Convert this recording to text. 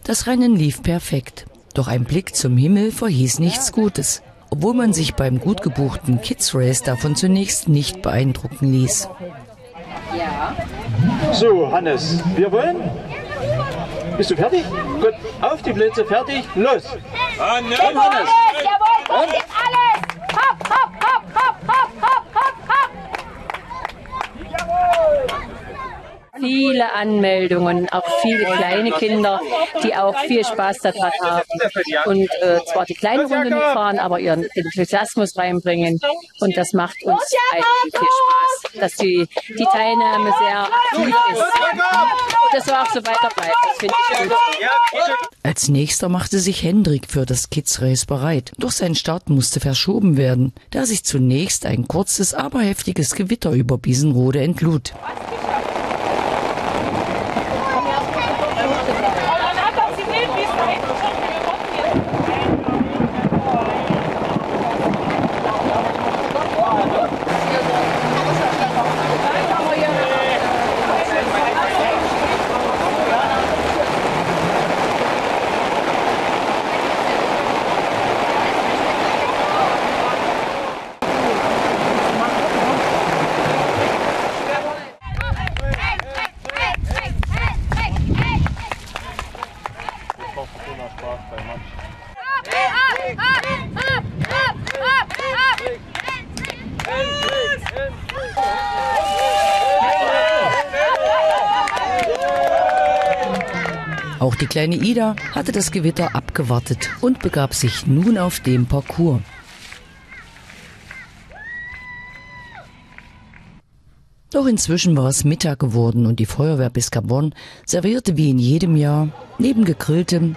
Das Rennen lief perfekt. Doch ein Blick zum Himmel verhieß nichts Gutes, obwohl man sich beim gut gebuchten Kids Race davon zunächst nicht beeindrucken ließ. So, Hannes, wir wollen. Bist du fertig? Gut, auf die Plätze, fertig, los! Hannes! Komm, Hannes! Jawohl, das ist alles! Hopp, hopp, hopp, hopp, hopp, hopp, hopp, hopp! Jawohl! Viele Anmeldungen, auch viele kleine Kinder, die auch viel Spaß daran haben und zwar die kleine Runde mitfahren, aber ihren Enthusiasmus reinbringen und das macht uns eigentlich viel Spaß, dass die Teilnahme sehr aktiv ist und das soll auch so weiter bleiben, das finde ich gut. Als nächster machte sich Hendrik für das Kids Race bereit, doch sein Start musste verschoben werden, da sich zunächst ein kurzes, aber heftiges Gewitter über Biesenrode entlud. Auch die kleine Ida hatte das Gewitter abgewartet und begab sich nun auf den Parcours. Doch inzwischen war es Mittag geworden und die Feuerwehr Biscabon servierte wie in jedem Jahr neben gegrilltem